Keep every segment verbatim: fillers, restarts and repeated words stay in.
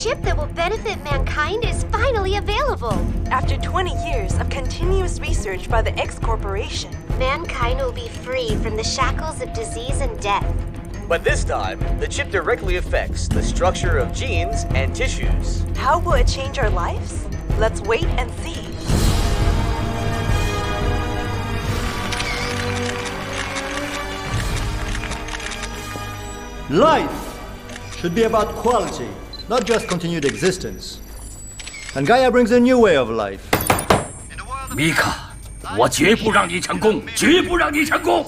chip that will benefit mankind is finally available. After twenty years of continuous research by the X Corporation, mankind will be free from the shackles of disease and death. But this time, the chip directly affects the structure of genes and tissues. How will it change our lives? Let's wait and see. Life should be about quality, not just continued existence. And Gaia brings a new way of life. 米卡，我绝不让你成功，绝不让你成功！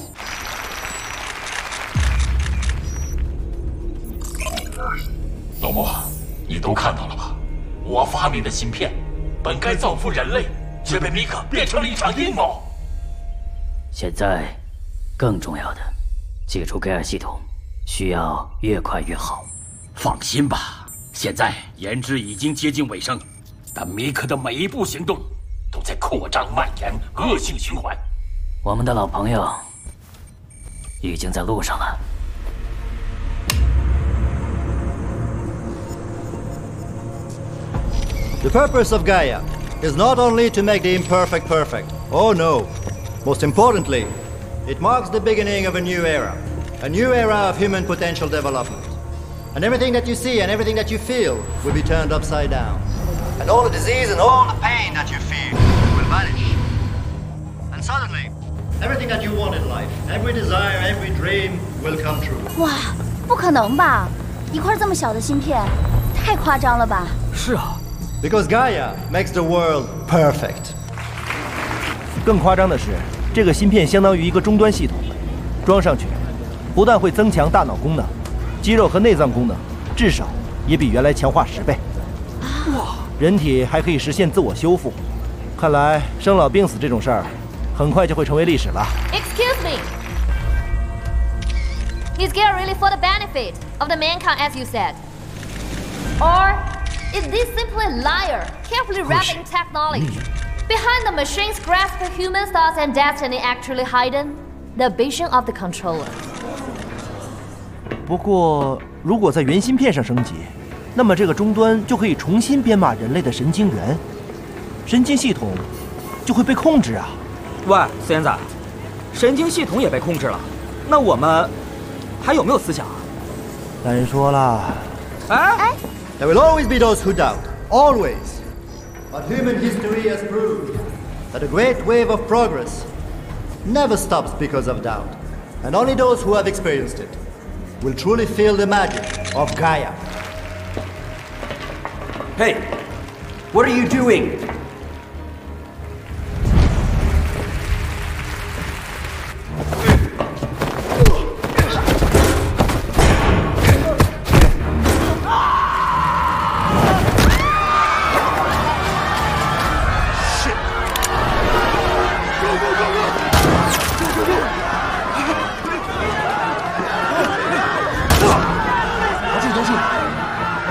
老莫，你都看到了吧？我发明的芯片，本该造福人类，却被米卡变成了一场阴谋。 现在，更重要的，解除盖亚系统，需要越快越好。放心吧，现在研制已经接近尾声，但米克的每一步行动都在扩张蔓延，恶性循环。我们的老朋友已经在路上了。 The purpose of Gaia is not only to make the imperfect perfect. Oh no. Most importantly, it marks the beginning of a new era. A new era of human potential development. And everything that you see and everything that you feel will be turned upside down. And all the disease and all the pain that you feel will vanish. And suddenly, everything that you want in life, every desire, every dream will come true. 哇，不可能吧！一块这么小的芯片，太夸张了吧？ 是啊。 Because Gaia makes the world perfect. 更夸张的是，这个芯片相当于一个终端系统，装上去，不但会增强大脑功能，肌肉和内脏功能至少也比原来强化十倍。哇！人体还可以实现自我修复。看来生老病死这种事儿，很快就会成为历史了。 Excuse me. Is Gaia really for the benefit of the mankind, as you said, or? Is this simply a liar, carefully wrapped in technology? Behind the machine's grasp for human thoughts and destiny actually hidden the vision of the controller. 不过，如果在原芯片上升级，那么这个终端就可以重新编码人类的神经元，神经系统就会被控制啊！ 喂，孙子，神经系统也被控制了，那我们还有没有思想啊？ 难说啦。 哎哎。 There will always be those who doubt, always. But human history has proved that a great wave of progress never stops because of doubt. And only those who have experienced it will truly feel the magic of Gaia. Hey, what are you doing?